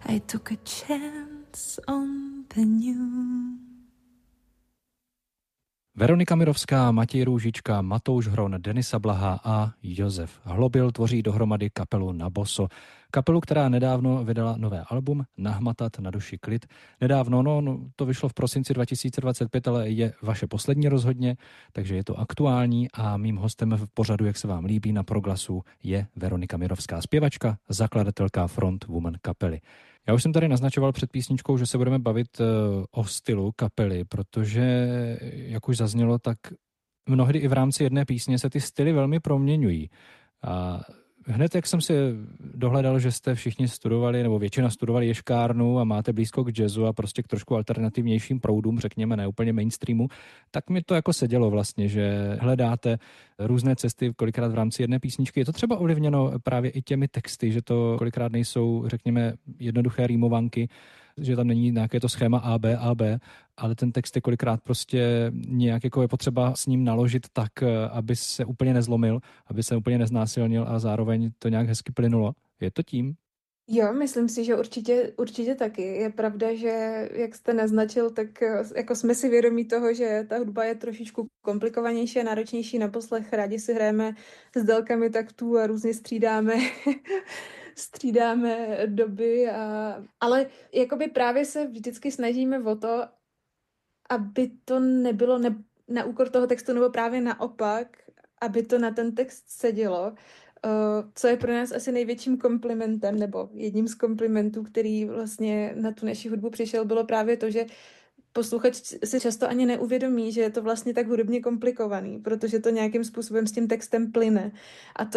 I took a chance on the new. Veronika Mirovská, Matěj Růžička, Matouš Hron, Denisa Blaha a Josef Hlobil tvoří dohromady kapelu Naboso. Kapelu, která nedávno vydala nové album Nahmatat na duši klid. Nedávno, to vyšlo v prosinci 2025, ale je vaše poslední rozhodně, takže je to aktuální a mým hostem v pořadu, jak se vám líbí, na Proglasu je Veronika Mirovská, zpěvačka, zakladatelka Front Woman kapely. Já už jsem tady naznačoval před písničkou, že se budeme bavit o stylu kapely, protože, jak už zaznělo, tak mnohdy i v rámci jedné písně se ty styly velmi proměňují. A hned, jak jsem si dohledal, že jste všichni studovali, nebo většina studovali ješkárnu a máte blízko k jazzu a prostě k trošku alternativnějším proudům, řekněme, ne úplně mainstreamu, tak mi to jako sedělo vlastně, že hledáte různé cesty kolikrát v rámci jedné písničky. Je to třeba ovlivněno právě i těmi texty, že to kolikrát nejsou, řekněme, jednoduché rýmovanky, že tam není nějaké to schéma A, B, ale ten text je kolikrát prostě nějak jako je potřeba s ním naložit tak, aby se úplně nezlomil, aby se úplně neznásilnil a zároveň to nějak hezky plynulo. Je to tím? Jo, myslím si, že určitě taky. Je pravda, že jak jste naznačil, tak jako jsme si vědomí toho, že ta hudba je trošičku komplikovanější a náročnější na poslech. Rádi si hrajeme s délkami taktů a různě střídáme doby. Ale jakoby právě se vždycky snažíme o to, aby to nebylo na úkor toho textu, nebo právě naopak, aby to na ten text sedělo. Co je pro nás asi největším komplimentem, nebo jedním z komplimentů, který vlastně na tu naši hudbu přišel, bylo právě to, že posluchač si často ani neuvědomí, že je to vlastně tak hudebně komplikovaný, protože to nějakým způsobem s tím textem plyne. A to